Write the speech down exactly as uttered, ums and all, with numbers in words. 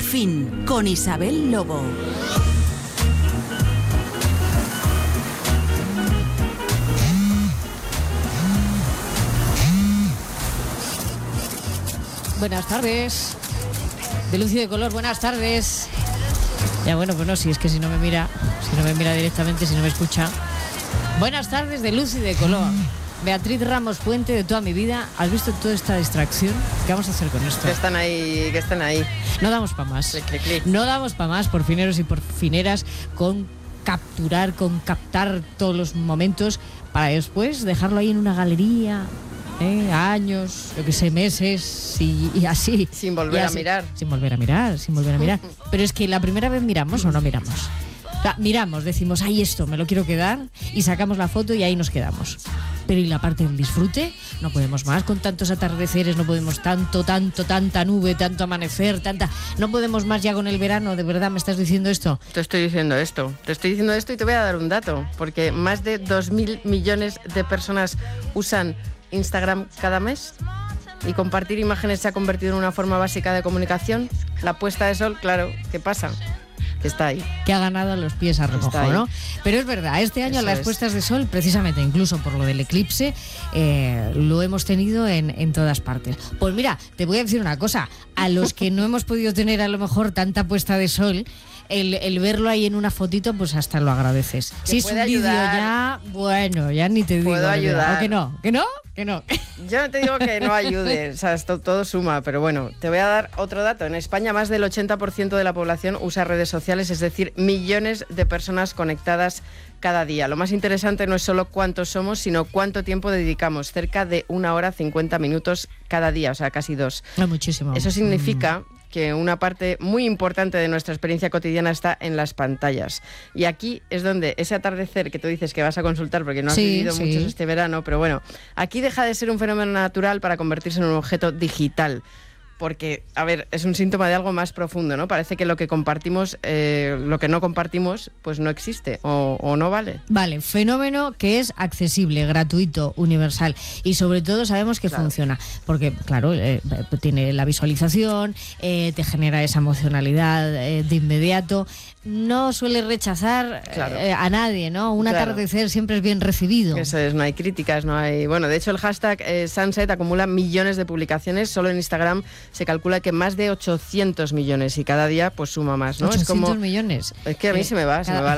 Fin, con Isabel Lobo. Buenas tardes. De luz y de color, buenas tardes. Ya bueno, pues no, si es que si no me mira, si no me mira directamente, si no me escucha. Buenas tardes de luz y de color. Beatriz Ramos Puente, de toda mi vida. ¿Has visto toda esta distracción? ¿Qué vamos a hacer con esto? Que están ahí, que están ahí. No damos para más. Clic, clic, clic. No damos para más, por fineros y por fineras, con capturar, con captar todos los momentos para después dejarlo ahí en una galería. ¿Eh? Años, yo que sé, meses y, y así. Sin volver así, a mirar. Sin volver a mirar, sin volver a mirar. Pero es que la primera vez miramos o no miramos. O sea, miramos, decimos, ay, esto me lo quiero quedar, y sacamos la foto y ahí nos quedamos. Pero y la parte del disfrute, no podemos más con tantos atardeceres, no podemos tanto, tanto, tanta nube, tanto amanecer, tanta... No podemos más ya con el verano, ¿de verdad me estás diciendo esto? Te estoy diciendo esto, te estoy diciendo esto y te voy a dar un dato, porque más de dos mil millones de personas usan Instagram cada mes y compartir imágenes se ha convertido en una forma básica de comunicación. La puesta de sol, claro, ¿qué pasa? Que está ahí. Que ha ganado los pies a remojo, ¿no? Pero es verdad, este año Eso las es. puestas de sol, precisamente incluso por lo del eclipse, eh, lo hemos tenido en, en todas partes. Pues mira, te voy a decir una cosa, a los que no hemos podido tener a lo mejor tanta puesta de sol, el, el verlo ahí en una fotito, pues hasta lo agradeces. Que Si es un puede vídeo ayudar. ya, bueno, ya ni te digo. Puedo de verdad. ayudar. ¿O que no? ¿Que no? ¿Que no? Yo no te digo que no ayude, o sea, esto todo suma, pero bueno, te voy a dar otro dato. En España más del ochenta por ciento de la población usa redes sociales, es decir, millones de personas conectadas cada día. Lo más interesante no es solo cuántos somos, sino cuánto tiempo dedicamos, cerca de una hora cincuenta minutos cada día, o sea, casi dos. No, muchísimo. Eso significa que una parte muy importante de nuestra experiencia cotidiana está en las pantallas. Y aquí es donde ese atardecer que tú dices que vas a consultar porque no has Sí, vivido sí. muchos este verano, pero bueno, aquí deja de ser un fenómeno natural para convertirse en un objeto digital. Porque, a ver, es un síntoma de algo más profundo, ¿no? Parece que lo que compartimos, eh, lo que no compartimos, pues no existe o, o no vale. Vale, fenómeno que es accesible, gratuito, universal y sobre todo sabemos que Claro. funciona porque, claro, eh, tiene la visualización, eh, te genera esa emocionalidad eh, de inmediato, no suele rechazar Claro. eh, a nadie, ¿no? Un Claro. atardecer siempre es bien recibido. Eso es, no hay críticas, no hay... Bueno, de hecho el hashtag eh, Sunset acumula millones de publicaciones, solo en Instagram se calcula que más de ochocientos millones y cada día pues suma más, ¿no? ochocientos es como... millones. Es que a mí Eh, se me va, se cada- me va